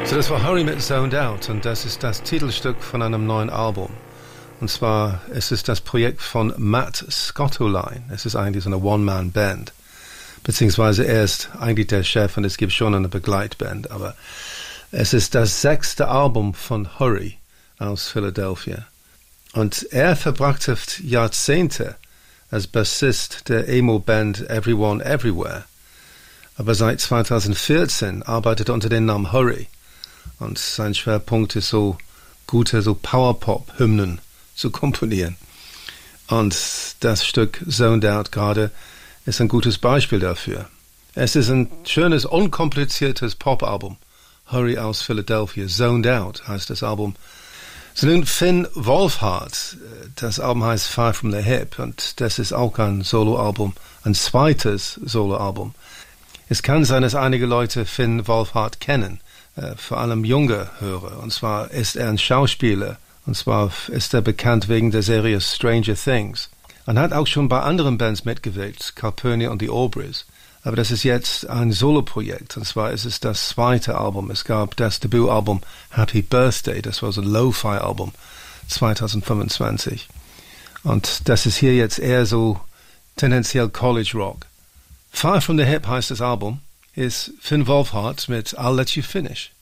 So, das war Hurry mit Zoned Out und das ist das Titelstück von einem neuen Album. Und zwar es ist das Projekt von Matt Scottoline. Es ist eigentlich so eine One-Man-Band. Beziehungsweise er ist eigentlich der Chef und es gibt schon eine Begleitband. Aber es ist das 6. Album von Hurry aus Philadelphia. Und er verbrachte Jahrzehnte als Bassist der Emo-Band Everyone Everywhere. Aber seit 2014 arbeitet er unter dem Namen Hurry. Und sein Schwerpunkt ist so gute so Power-Pop-Hymnen zu komponieren. Und das Stück Zoned Out gerade ist ein gutes Beispiel dafür. Es ist ein schönes, unkompliziertes Pop-Album. Hurry aus Philadelphia. Zoned Out heißt das Album. So nun Finn Wolfhard. Das Album heißt Far From The Hip und das ist auch ein Soloalbum, ein zweites Soloalbum. Es kann sein, dass einige Leute Finn Wolfhard kennen. Vor allem junge Hörer. Und zwar ist er ein Schauspieler. Und zwar ist er bekannt wegen der Serie Stranger Things. Und hat auch schon bei anderen Bands mitgewirkt, Calpurnia und die Aubreys. Aber das ist jetzt ein Soloprojekt. Und zwar ist es das zweite Album. Es gab das Debütalbum Happy Birthday. Das war so ein Lo-Fi-Album 2025. Und das ist hier jetzt eher so tendenziell College Rock. Far From The Hip heißt das Album. Is Finn Wolfhard mit I'll Let You Finish.